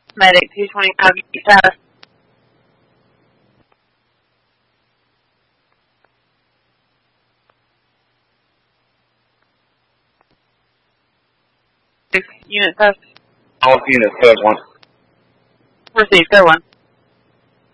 Medic 225, status. Unit test. All units, code 1. Received, go 1.